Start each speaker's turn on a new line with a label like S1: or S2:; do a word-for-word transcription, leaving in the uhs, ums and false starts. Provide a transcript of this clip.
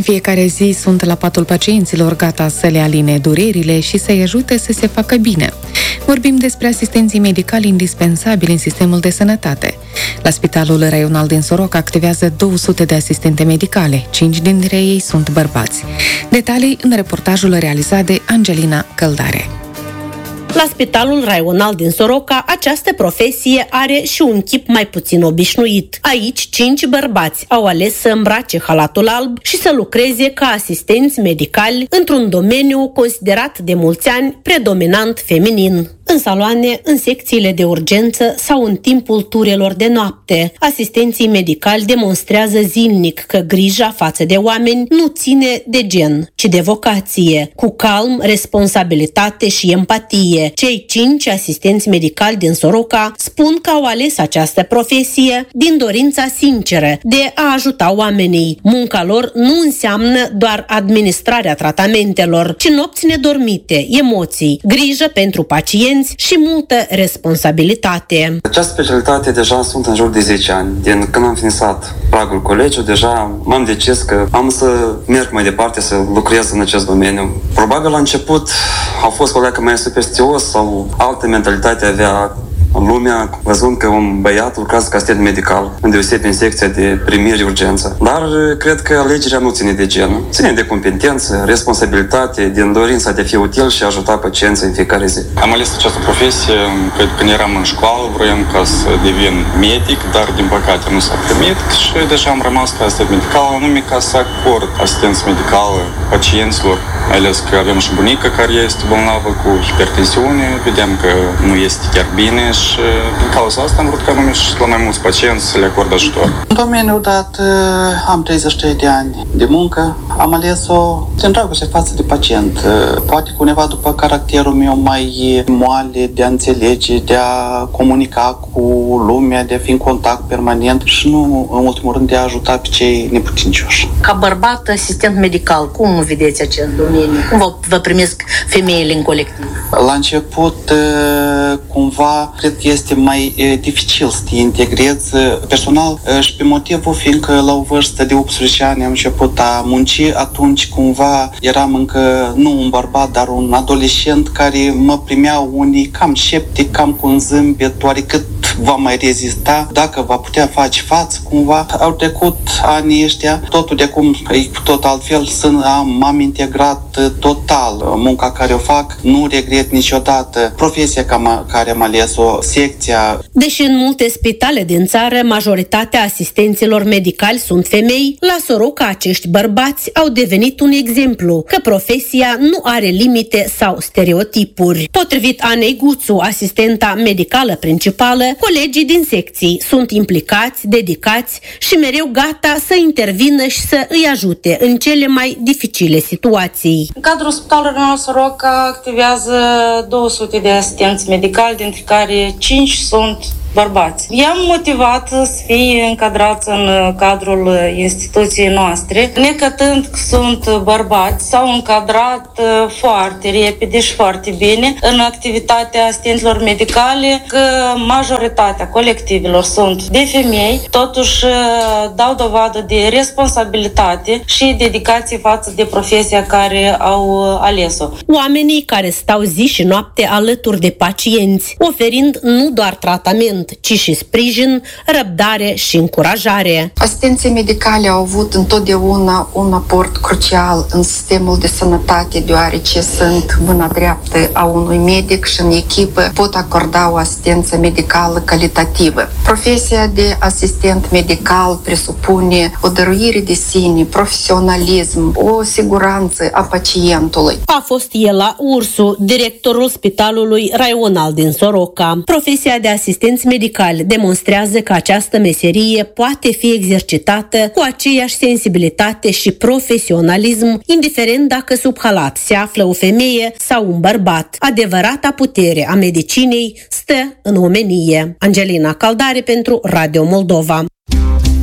S1: fiecare zi sunt la patul pacienților, gata să le aline durerile și să-i ajute să se facă bine. Vorbim despre asistenții medicali indispensabili în sistemul de sănătate. La Spitalul Raional din Soroca activează două sute de asistente medicale, cinci dintre ei sunt bărbați. Detalii în reportajul realizat de Angelina Căldare.
S2: La Spitalul Raional din Soroca, această profesie are și un chip mai puțin obișnuit. Aici, cinci bărbați au ales să îmbrace halatul alb și să lucreze ca asistenți medicali într-un domeniu considerat de mulți ani predominant feminin. În saloane, în secțiile de urgență sau în timpul turelor de noapte, asistenții medicali demonstrează zilnic că grija față de oameni nu ține de gen, ci de vocație, cu calm, responsabilitate și empatie. Cei cinci asistenți medicali din Soroca spun că au ales această profesie din dorința sinceră de a ajuta oamenii. Munca lor nu înseamnă doar administrarea tratamentelor, ci nopți nedormite, emoții, grijă pentru pacienți și multă responsabilitate.
S3: Această specialitate deja sunt în jur de zece ani. Din când am finisat pragul colegiu, deja m-am decis că am să merg mai departe să lucrez în acest domeniu. Probabil la început au fost colegi mai superstios sau altă mentalitate avea lumea, văzând că un băiat lucrează ca asistent medical, îndeosebi în secția de primire urgență. Dar cred că alegerea nu ține de gen. Ține de competență, responsabilitate, din dorința de a fi util și a ajuta pacienții în fiecare zi.
S4: Am ales această profesie când eram în școală, vroiam ca să devin medic, dar din păcate nu s-a primit și deja am rămas ca asistent medical, anume ca să acord asistență medicală pacienților. Mai ales că avem și bunica care este bolnavă cu hipertensiune, vedem că nu este chiar bine și din cauza asta am vrut ca anume și la mai mulți pacienți să le acord ajutor.
S5: În domeniul dat am treizeci și trei de ani de muncă, am ales-o din dragoste față de pacient. Poate cu undeva după caracterul meu mai moale, de a înțelege, de a comunica cu lumea, de a fi în contact permanent și nu, în ultimul rând, de a ajuta pe cei neputincioși.
S6: Ca bărbat asistent medical, cum vedeți acest domeniu? Cum vă, vă primesc femeile în colectiv?
S5: La început, cumva, cred că este mai dificil să te integrezi personal și pe motivul fiindcă la o vârstă de optsprezece ani am început a munci, atunci cumva eram încă nu un bărbat, dar un adolescent care mă primeau unii cam sceptic, cam cu un zâmbet, oarecât va mai rezista, dacă va putea face față, cumva. Au trecut anii ăștia, totul de acum e tot altfel, m-am integrat total munca care o fac, nu regret niciodată profesia care am ales-o, secția.
S2: Deși în multe spitale din țară majoritatea asistenților medicali sunt femei, la Soroca acești bărbați au devenit un exemplu că profesia nu are limite sau stereotipuri. Potrivit Anei Guțu, asistenta medicală principală, colegii din secții sunt implicați, dedicați și mereu gata să intervină și să îi ajute în cele mai dificile situații.
S7: În cadrul Spitalului Raional Soroca activează două sute de asistenți medicali, dintre care cinci sunt bărbați. I-am motivat să fie încadrați în cadrul instituției noastre. Necătând că sunt bărbați, s-au încadrat foarte repede și foarte bine în activitatea asistenților medicale, că majoritatea colectivelor sunt de femei, totuși dau dovadă de responsabilitate și dedicație față de profesia care au ales-o.
S2: Oamenii care stau zi și noapte alături de pacienți, oferind nu doar tratament, ci și sprijin, răbdare și încurajare.
S8: Asistenții medicali au avut întotdeauna un aport crucial în sistemul de sănătate, deoarece sunt mâna dreaptă a unui medic și în echipă pot acorda o asistență medicală calitativă. Profesia de asistent medical presupune o dăruire de sine, profesionalism, o siguranță a pacientului.
S2: A fost Iela Ursu, directorul Spitalului Raional din Soroca. Profesia de asistenți medicali demonstrează că această meserie poate fi exercitată cu aceeași sensibilitate și profesionalism, indiferent dacă sub halat se află o femeie sau un bărbat. Adevărata putere a medicinei stă în omenie. Angelina Căldare pentru Radio Moldova.